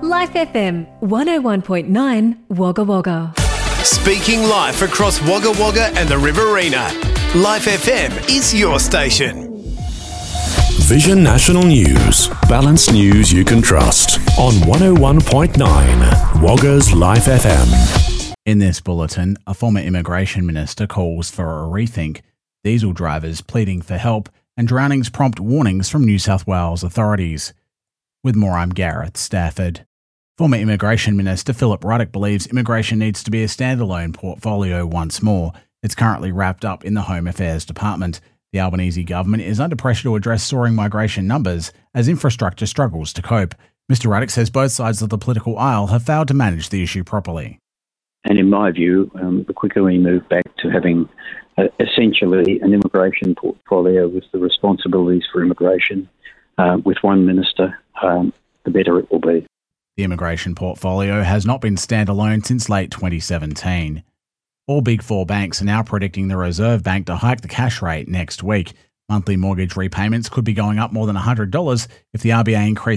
Life FM 101.9 Wagga Wagga. Speaking live across Wagga Wagga and the Riverina. Life FM is your station. Vision National News. Balanced news you can trust. On 101.9 Wagga's Life FM. In this bulletin, a former immigration minister calls for a rethink, diesel drivers pleading for help, and drownings prompt warnings from New South Wales authorities. With more, I'm Gareth Stafford. Former Immigration Minister Philip Ruddock believes immigration needs to be a standalone portfolio once more. It's currently wrapped up in the Home Affairs Department. The Albanese government is under pressure to address soaring migration numbers as infrastructure struggles to cope. Mr Ruddock says both sides of the political aisle have failed to manage the issue properly. And in my view, the quicker we move back to having essentially an immigration portfolio with the responsibilities for immigration with one minister, the better it will be. The immigration portfolio has not been standalone since late 2017. All Big Four banks are now predicting the Reserve Bank to hike the cash rate next week. Monthly mortgage repayments could be going up more than $100 if the RBA increases